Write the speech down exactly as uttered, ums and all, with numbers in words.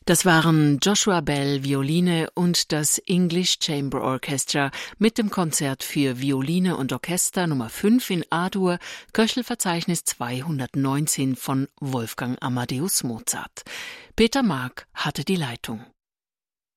Das waren Joshua Bell Violine und das English Chamber Orchestra mit dem Konzert für Violine und Orchester Nummer fünf in A-Dur, Köchelverzeichnis zweihundertneunzehn von Wolfgang Amadeus Mozart. Peter Mark hatte die Leitung.